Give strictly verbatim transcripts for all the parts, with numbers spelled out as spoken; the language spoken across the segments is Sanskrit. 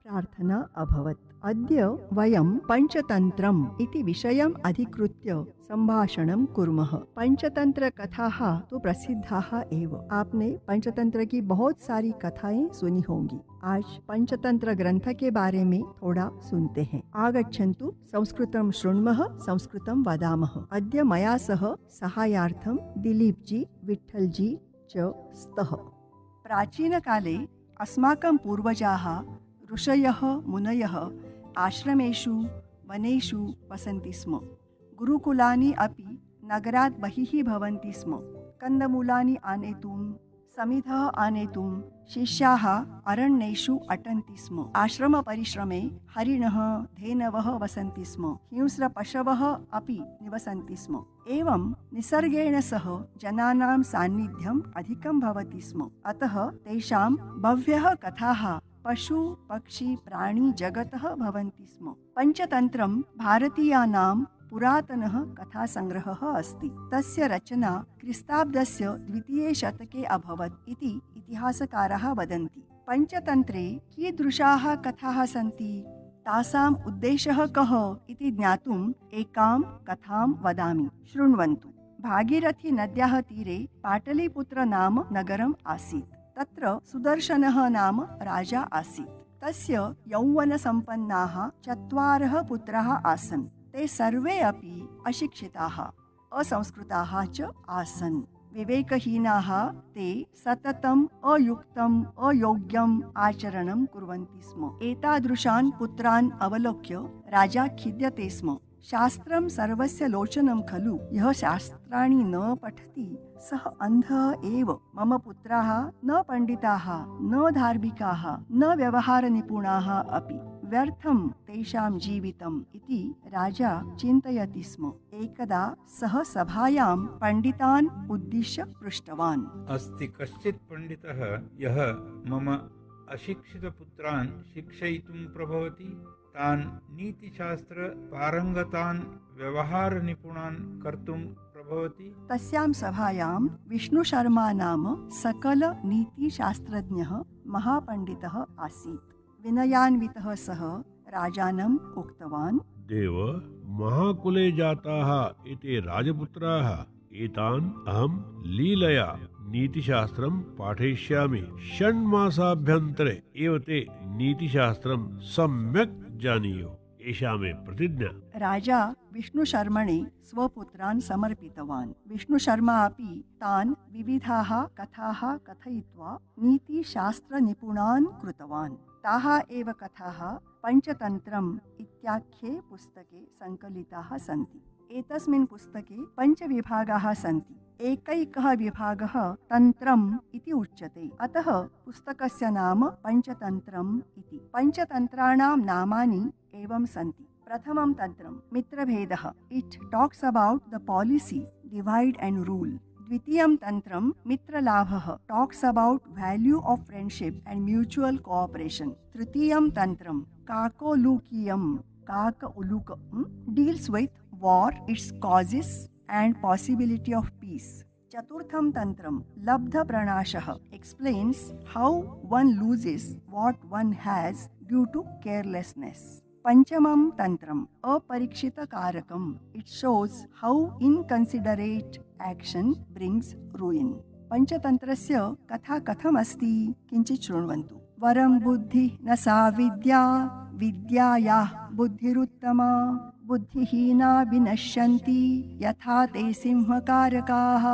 प्रार्थना अभवत्। अद्य वयं पञ्चतन्त्रम् इति विषयम् अधिकृत्य संभाषणं कुर्मः। पंचतंत्र कथाः तो प्रसिद्धाः एव। आपने पंचतंत्र की बहुत सारी कथाएं सुनी होंगी। आज पंचतंत्र ग्रंथ के बारे में थोड़ा सुनते हैं। आगच्छन्तु संस्कृतं शृण्मः, संस्कृतं वदामः। अद्य मया सह सहायार्थं दिलीप जी, विठ्ठल जी च स्तः। प्राचीनकाले अस्माकं पूर्वजाः ऋषयः मुनयः आश्रमेषु वनेषु वसन्ति स्म। गुरुकुलानि अपि नगरात् बहिः भवन्ति स्म। कन्दमूलानि आनेतुं, समिधः आनेतुं शिष्याः अरण्येषु अटन्ति स्म। आश्रमपरिश्रमे हरिणः, धेनवः वसन्ति स्म। हिंस्रपशवः अपि निवसन्ति स्म। एवं निसर्गेण सह जनानां सान्निध्यम् अधिकं भवति स्म। अतः तेषां बह्व्यः कथाः पशु पक्षी प्राणी जगतः भवन्ति स्म। पंचतन्त्रं भारतीयानां पुरातनः कथासङ्ग्रहः अस्ति। तस्य रचना क्रिस्ताब्दस्य द्वितीये शतके अभवत् इति इतिहासकाराः वदन्ति। पञ्चतन्त्रे कीदृशाः कथाः सन्ति, तासाम् उद्देशः कः इति ज्ञातुम् एकां कथां वदामि, शृण्वन्तु। भागीरथी नद्याः तीरे पाटलिपुत्र नाम नगरम् आसीत्। तत्र सुदर्शनः नाम राजा आसीत्। तस्य यौवनसम्पन्नाः चत्वारः पुत्राः आसन्। ते सर्वे अपि अशिक्षिताः, असंस्कृताः च आसन्। विवेकहीनाः ते सततम् अयुक्तम् अयोग्यम् आचरणं कुर्वन्ति स्म। एतादृशान् पुत्रान् अवलोक्य राजा खिद्यते स्म। शास्त्रं सर्वस्य लोचनं खलु, यः शास्त्राणि न पठति सः अन्धः एव। मम पुत्राः न पण्डिताः, न धार्मिकाः, न व्यवहारनिपुणाः अपि, व्यर्थं तेषां जीवितम् इति राजा चिन्तयति स्म। एकदा सः सभायां पण्डितान् उद्दिश्य पृष्टवान्। अस्ति कश्चित् पण्डितः यः मम अशिक्षितपुत्रान् शिक्षयितुं प्रभवति, तान् नीतिशास्त्र पारङ्गतान् व्यवहारनिपुणान् कर्तुं प्रभवति। तस्यां सभायां विष्णुशर्मा नाम सकल नीतिशास्त्रज्ञः महापण्डितः आसीत्। विनयान्वितः सः राजानम् उक्तवान्, देव, महाकुले जाताः एते राजपुत्राः, एतान् अहं लीलया नीतिशास्त्रं पाठयिष्यामि। षण्मासाभ्यन्तरे एव ते नीतिशास्त्रं सम्यक् जानीयुः। एषा मे प्रतिज्ञा। राजा विष्णुशर्मणे स्वपुत्रान् समर्पितवान्। विष्णुशर्मा अपि तान् विविधाः कथाः कथयित्वा नीतिशास्त्रनिपुणान् कृतवान्। ताः एव कथाः पञ्चतन्त्रम् इत्याख्ये पुस्तके सङ्कलिताः सन्ति। एतस्मिन् पुस्तके पञ्चविभागाः सन्ति। एकैकः विभागः तन्त्रम् इति उच्यते। अतः पुस्तकस्य नाम पञ्चतन्त्रम् इति। पञ्चतन्त्राणां नामानि एवं सन्ति। प्रथमं तन्त्रं मित्रभेदः, इट् talks about the policy divide and rule. द्वितीयं तन्त्रं मित्रलाभः, talks about value of friendship and mutual cooperation. तृतीयं तन्त्रं काकोलूकीयं, काक Uluka, deals with war, its causes and possibility of peace. Chaturtham tantram labdha pranashah explains how one loses what one has due to carelessness. Panchamam tantram aparikshita karakam, it shows how inconsiderate action brings ruin. पंचतन्त्रस्य कथा कथम् अस्ति किञ्चित् शृण्वन्तु। वरं बुद्धि न सा विद्या, विद्यायाः बुद्धिरुत्तमा, बुद्धिहीना विनश्यन्ति यथा ते सिंहकारकाः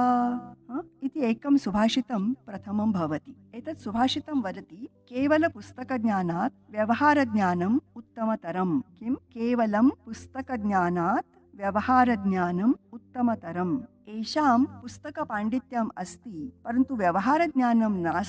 इति एकं सुभाषितं प्रथमं भवति। एतत् सुभाषितं वदति, केवल पुस्तकज्ञानात् व्यवहारज्ञानम् उत्तमतरं। किं केवलं पुस्तकज्ञानात् व्यवहारज्ञानम् उत्तमतरम्। एषां पुस्तकपाण्डित्यम् अस्ति, परन्तु व्यवहारज्ञानं नास्ति।